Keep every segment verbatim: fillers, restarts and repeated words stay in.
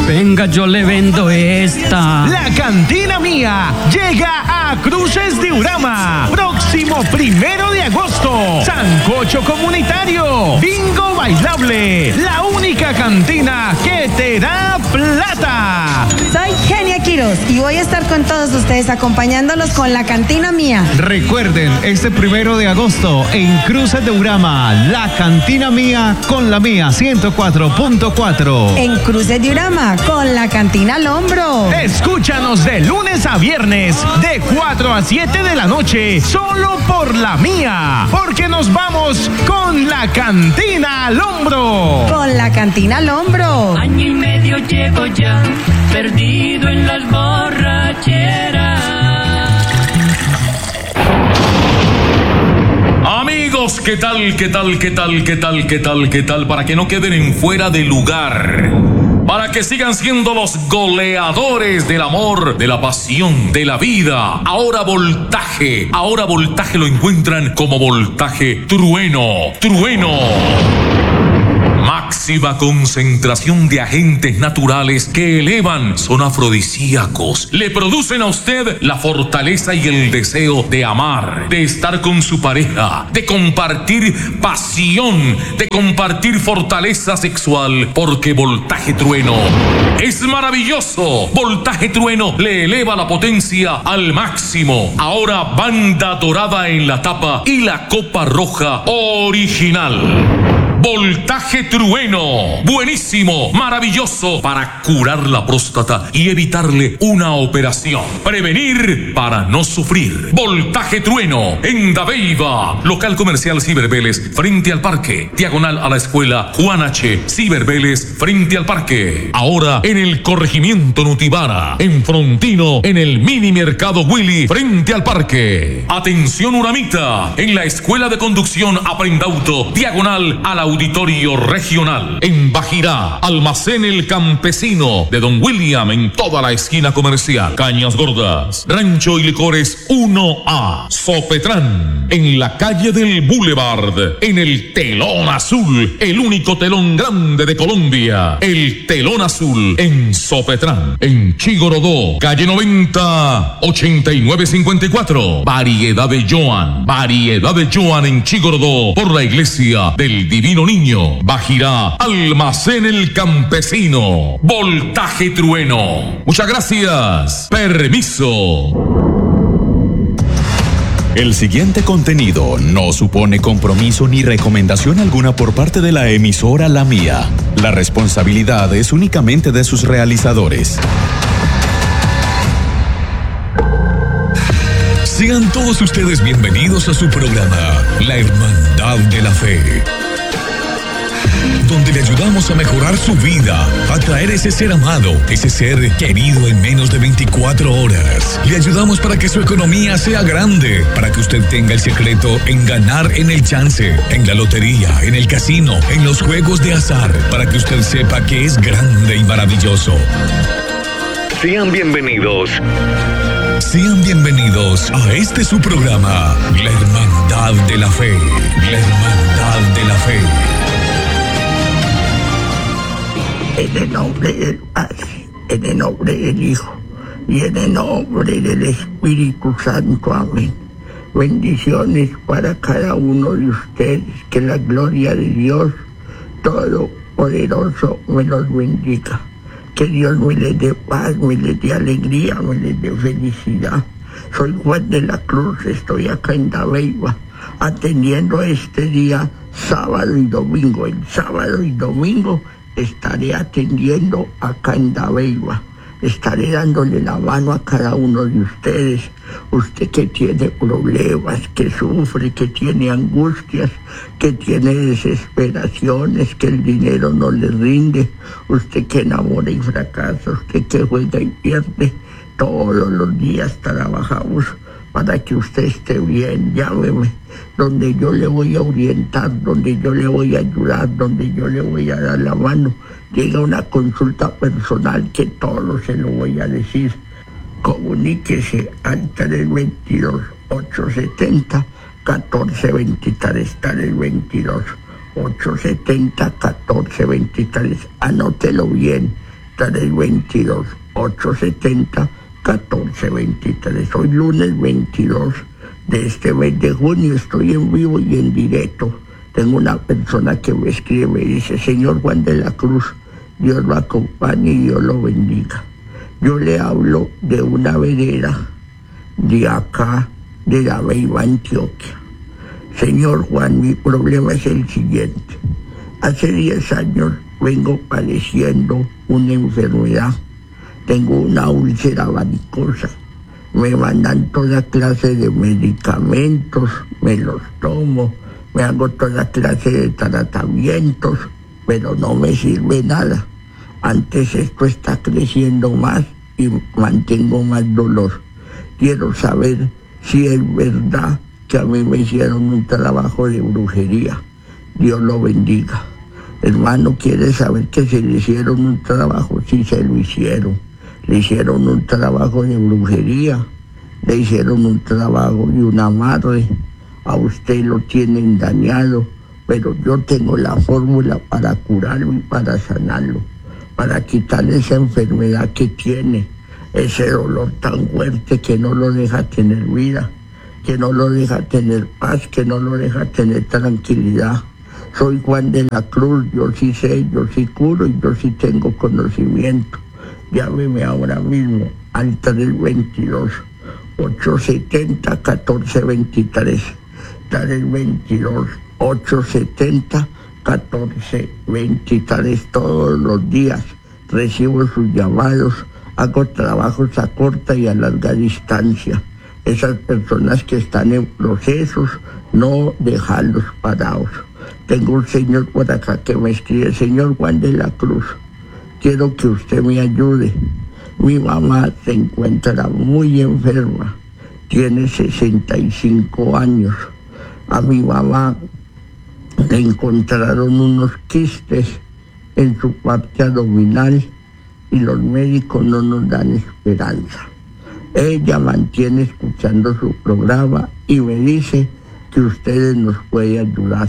Venga, yo le vendo esta. La Cantina Mía llega a Cruces de Urama. Próximo primero de agosto. Sancocho comunitario. Bingo bailable. La única cantina que te da plata. Soy Genia Quiroz y voy a estar con todos ustedes acompañándolos con La Cantina Mía. Recuerden, este primero de agosto en Cruces de Urama, La Cantina Mía con la Mía ciento cuatro punto cuatro. En Cruces de Urama con La Cantina al hombro. Escúchanos de lunes a viernes de cuatro a siete de la noche solo por La Mía, porque nos vamos con La Cantina al hombro. Con La Cantina al hombro. Año y medio llevo ya perdido en las borracheras. Amigos, ¿qué tal, qué tal, qué tal, qué tal, qué tal, qué tal? Para que no queden en fuera de lugar. Para que sigan siendo los goleadores del amor, de la pasión, de la vida. Ahora Voltaje. Ahora Voltaje lo encuentran como Voltaje Trueno. Trueno. Máxima concentración de agentes naturales que elevan, son afrodisíacos. Le producen a usted la fortaleza y el deseo de amar, de estar con su pareja, de compartir pasión, de compartir fortaleza sexual, porque Voltaje Trueno es maravilloso. Voltaje Trueno le eleva la potencia al máximo. Ahora banda dorada en la tapa y la copa roja original. Voltaje Trueno, buenísimo, maravilloso para curar la próstata y evitarle una operación. Prevenir para no sufrir. Voltaje Trueno, en Dabeiba, local comercial Cibervélez, frente al parque, diagonal a la escuela Juan H. Cibervélez, frente al parque. Ahora en el corregimiento Nutibara, en Frontino, en el mini mercado Willy, frente al parque. Atención Uramita, en la escuela de conducción Aprendauto, diagonal a la Auditorio Regional. En Bajirá, almacén El Campesino de Don William en toda la esquina comercial. Cañas Gordas, Rancho y Licores uno A. Sopetrán, en la calle del Boulevard, en el Telón Azul, el único telón grande de Colombia. El Telón Azul en Sopetrán. En Chigorodó, calle noventa, ochenta y nueve cincuenta y cuatro. Variedad de Joan, variedad de Joan en Chigorodó, por la iglesia del Divino Niño. Bajirá, almacén El Campesino. Voltaje Trueno. Muchas gracias. Permiso. El siguiente contenido no supone compromiso ni recomendación alguna por parte de la emisora La Mía. La responsabilidad es únicamente de sus realizadores. Sean todos ustedes bienvenidos a su programa, La Hermandad de la Fe, donde le ayudamos a mejorar su vida, a traer ese ser amado, ese ser querido en menos de veinticuatro horas. Le ayudamos para que su economía sea grande, para que usted tenga el secreto en ganar en el chance, en la lotería, en el casino, en los juegos de azar, para que usted sepa que es grande y maravilloso. Sean bienvenidos. Sean bienvenidos a este su programa, La Hermandad de la Fe. La Hermandad de la Fe. En el nombre del Padre, en el nombre del Hijo y en el nombre del Espíritu Santo. Amén. Bendiciones para cada uno de ustedes. Que la gloria de Dios Todopoderoso me los bendiga. Que Dios me les dé paz, me les dé alegría, me les dé felicidad. Soy Juan de la Cruz, estoy acá en Dabeiba, atendiendo este día, sábado y domingo. El sábado y domingo estaré atendiendo acá en Dabeiba. Estaré dándole la mano a cada uno de ustedes. Usted que tiene problemas, que sufre, que tiene angustias, que tiene desesperaciones, que el dinero no le rinde. Usted que enamora y fracasa, usted que juega y pierde. Todos los días trabajamos para que usted esté bien. Llámeme, donde yo le voy a orientar, donde yo le voy a ayudar, donde yo le voy a dar la mano. Llega una consulta personal que todo se lo voy a decir. Comuníquese al tres dos dos, ocho siete cero, uno cuatro dos tres, tres dos dos, ocho siete cero, uno cuatro dos tres. Anótelo bien. tres veintidós, ochocientos setenta, catorce veintitrés. Hoy lunes veintidós de este mes de junio, estoy en vivo y en directo. Tengo una persona que me escribe, me dice: señor Juan de la Cruz, Dios lo acompañe y Dios lo bendiga. Yo le hablo de una vereda de acá, de la Beiba, Antioquia. Señor Juan, mi problema es el siguiente. Hace diez años vengo padeciendo una enfermedad. Tengo una úlcera varicosa. Me mandan toda clase de medicamentos, me los tomo, me hago toda clase de tratamientos, pero no me sirve nada. Antes esto está creciendo más y mantengo más dolor. Quiero saber si es verdad que a mí me hicieron un trabajo de brujería. Dios lo bendiga. Hermano, ¿quiere saber que se le hicieron un trabajo? Sí, se lo hicieron. Le hicieron un trabajo de brujería. Le hicieron un trabajo de un amarre. A usted lo tienen dañado, pero yo tengo la fórmula para curarlo y para sanarlo, para quitarle esa enfermedad que tiene, ese dolor tan fuerte que no lo deja tener vida, que no lo deja tener paz, que no lo deja tener tranquilidad. Soy Juan de la Cruz, yo sí sé, yo sí curo y yo sí tengo conocimiento. Llámeme ahora mismo al tres veintidós, ochocientos setenta, catorce veintitrés. tres veintidós, ochocientos setenta, catorce veintitrés. Todos los días recibo sus llamados, hago trabajos a corta y a larga distancia. Esas personas que están en procesos, no dejarlos parados. Tengo un señor por acá que me escribe: señor Juan de la Cruz, quiero que usted me ayude. Mi mamá se encuentra muy enferma, tiene sesenta y cinco años. A mi mamá le encontraron unos quistes en su parte abdominal y los médicos no nos dan esperanza. Ella mantiene escuchando su programa y me dice que ustedes nos pueden ayudar.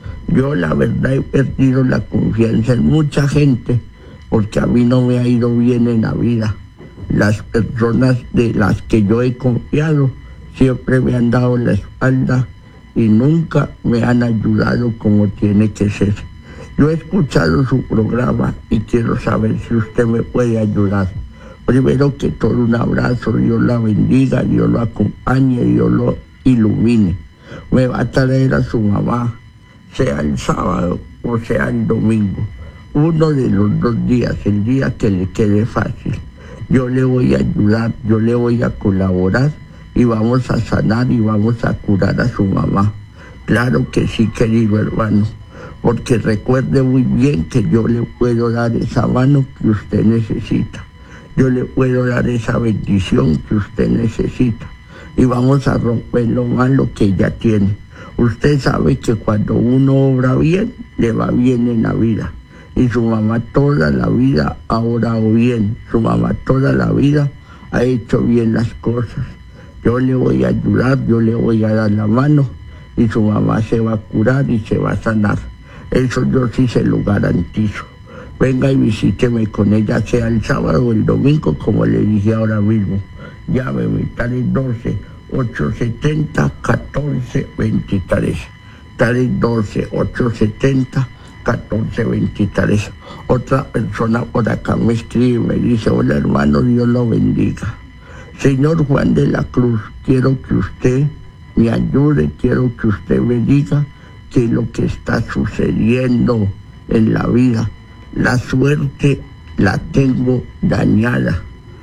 Yo la verdad he perdido la confianza en mucha gente porque a mí no me ha ido bien en la vida. Las personas de las que yo he confiado siempre me han dado la espalda y nunca me han ayudado como tiene que ser. Yo he escuchado su programa y quiero saber si usted me puede ayudar. Primero que todo, un abrazo, Dios la bendiga, Dios lo acompañe, Dios lo ilumine. Me va a traer a su mamá, sea el sábado o sea el domingo, uno de los dos días, el día que le quede fácil. Yo le voy a ayudar, yo le voy a colaborar y vamos a sanar y vamos a curar a su mamá. Claro que sí, querido hermano, porque recuerde muy bien que yo le puedo dar esa mano que usted necesita. Yo le puedo dar esa bendición que usted necesita. Y vamos a romper lo malo que ella tiene. Usted sabe que cuando uno obra bien, le va bien en la vida. Y su mamá toda la vida ha orado bien. Su mamá toda la vida ha hecho bien las cosas. Yo le voy a ayudar, yo le voy a dar la mano y su mamá se va a curar y se va a sanar. Eso yo sí se lo garantizo. Venga y visíteme con ella, sea el sábado o el domingo, como le dije ahora mismo. Llámeme, tres doce, ochocientos setenta, catorce veintitrés. tres doce, ochocientos setenta, catorce veintitrés. Otra persona por acá me escribe y me dice: hola hermano, Dios lo bendiga. Señor Juan de la Cruz, quiero que usted me ayude, quiero que usted me diga qué es lo que está sucediendo en la vida. La suerte la tengo dañada.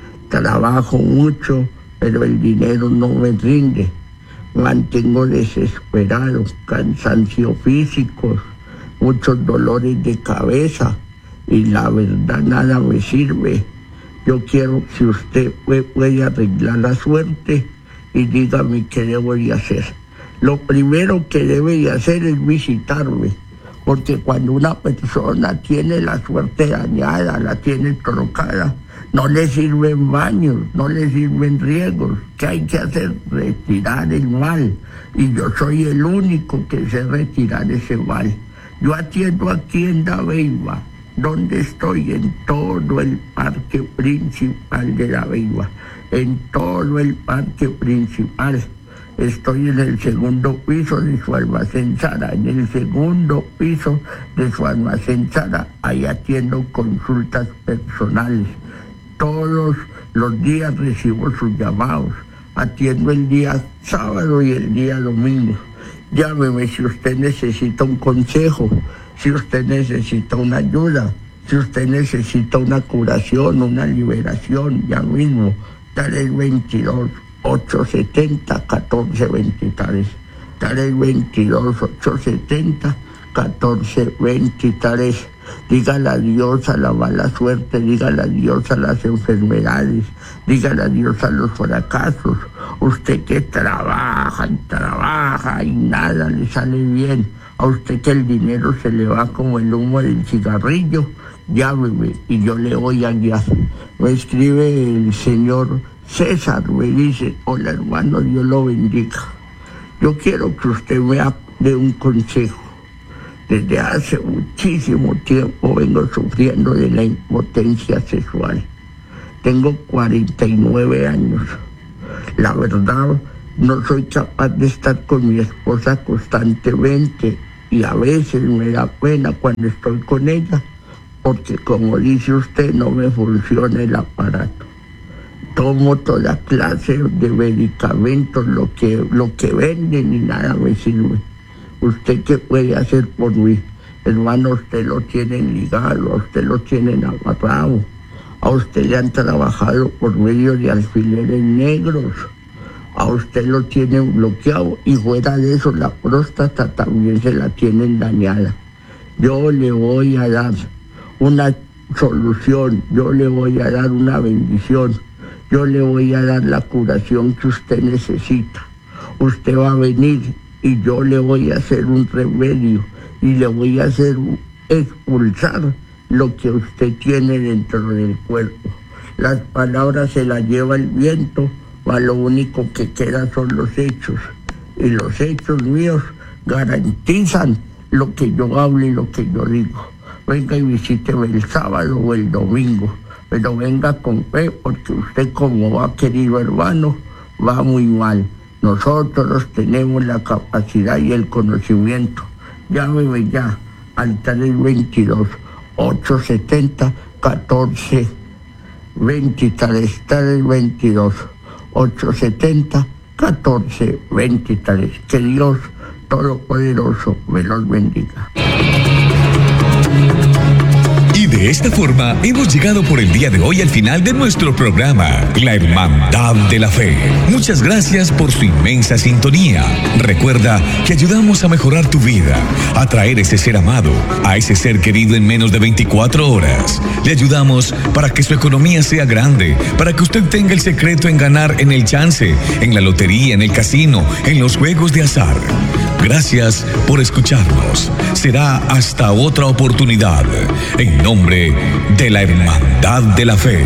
Trabajo mucho, pero el dinero no me rinde. Mantengo desesperado, cansancio físico, muchos dolores de cabeza y la verdad nada me sirve. Yo quiero si usted puede, puede arreglar la suerte y dígame qué debo de hacer. Lo primero que debe de hacer es visitarme, porque cuando una persona tiene la suerte dañada, la tiene trocada, no le sirven baños, no le sirven riegos. ¿Qué hay que hacer? Retirar el mal. Y yo soy el único que sé retirar ese mal. Yo atiendo aquí en la Beiba, ¿Dónde estoy? En todo el parque principal de La Beiba. En todo el parque principal. Estoy en el segundo piso de su almacén Sara. En el segundo piso de su almacén Sara. Ahí atiendo consultas personales. Todos los días recibo sus llamados. Atiendo el día sábado y el día domingo. Llámeme si usted necesita un consejo, si usted necesita una ayuda, si usted necesita una curación, una liberación, ya mismo. Dale el veintidós, ochocientos setenta, catorce veintitrés. Dale el veintidós, ochocientos setenta, catorce veintitrés. Dígale adiós a la mala suerte, dígale adiós a las enfermedades, dígale adiós a los fracasos. Usted que trabaja y trabaja y nada le sale bien, a usted que el dinero se le va como el humo del cigarrillo, llámeme y yo le voy a guiar. Me escribe el señor César, me dice: hola hermano, Dios lo bendiga. Yo quiero que usted me dé un consejo. Desde hace muchísimo tiempo vengo sufriendo de la impotencia sexual. Tengo cuarenta y nueve años. La verdad, no soy capaz de estar con mi esposa constantemente y a veces me da pena cuando estoy con ella, porque como dice usted, no me funciona el aparato. Tomo toda clase de medicamentos, lo que, lo que venden y nada me sirve. ¿Usted qué puede hacer por mí? Hermano, usted lo tienen ligado, a usted lo tienen agarrado, a usted le han trabajado por medio de alfileres negros, a usted lo tienen bloqueado y fuera de eso la próstata también se la tienen dañada. Yo le voy a dar una solución, yo le voy a dar una bendición, yo le voy a dar la curación que usted necesita. Usted va a venir y yo le voy a hacer un remedio y le voy a hacer expulsar lo que usted tiene dentro del cuerpo. Las palabras se las lleva el viento, mas lo único que queda son los hechos. Y los hechos míos garantizan lo que yo hablo y lo que yo digo. Venga y visíteme el sábado o el domingo, pero venga con fe, porque usted, como va, querido hermano, va muy mal. Nosotros tenemos la capacidad y el conocimiento. Llámeme ya al tres veintidós, ochocientos setenta, catorce veintitrés, tres veintidós, ochocientos setenta, catorce veintitrés. Que Dios Todopoderoso me los bendiga. Y de esta forma hemos llegado por el día de hoy al final de nuestro programa, La Hermandad de la Fe. Muchas gracias por su inmensa sintonía. Recuerda que ayudamos a mejorar tu vida, a traer ese ser amado, a ese ser querido en menos de veinticuatro horas. Le ayudamos para que su economía sea grande, para que usted tenga el secreto en ganar en el chance, en la lotería, en el casino, en los juegos de azar. Gracias por escucharnos. Será hasta otra oportunidad. En nombre de la Hermandad de la Fe.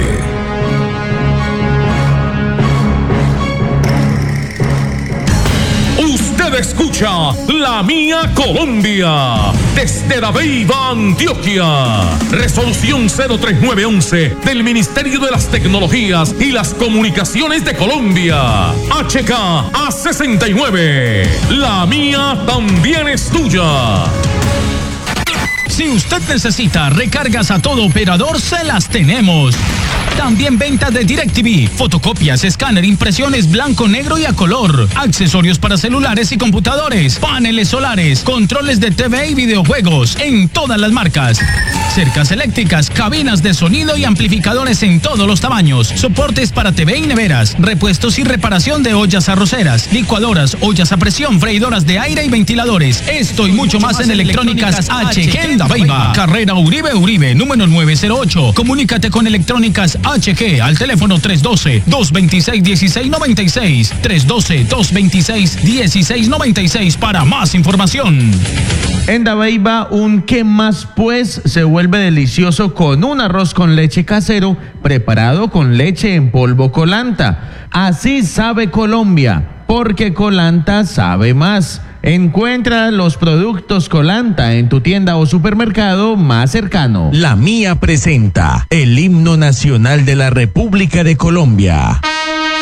Usted escucha La Mía Colombia desde La Beiba, Antioquia. Resolución cero tres nueve once del Ministerio de las Tecnologías y las Comunicaciones de Colombia. H K A sesenta y nueve. La mía también es tuya. Si usted necesita recargas a todo operador, se las tenemos. También venta de DirecTV, fotocopias, escáner, impresiones blanco, negro y a color, accesorios para celulares y computadores, paneles solares, controles de T V y videojuegos en todas las marcas, cercas eléctricas, cabinas de sonido y amplificadores en todos los tamaños, soportes para T V y neveras, repuestos y reparación de ollas arroceras, licuadoras, ollas a presión, freidoras de aire y ventiladores. Esto y mucho más en Electrónicas H G en La Beiba, carrera Uribe Uribe, número nueve cero ocho. Comunícate con Electrónicas H G al teléfono tres uno dos, dos dos seis, uno seis nueve seis, tres uno dos, dos dos seis, uno seis nueve seis para más información. En La Beiba, un ¿qué más pues? Se vuelve delicioso con un arroz con leche casero preparado con leche en polvo Colanta. Así sabe Colombia, porque Colanta sabe más. Encuentra los productos Colanta en tu tienda o supermercado más cercano. La Mía presenta el himno nacional de la República de Colombia.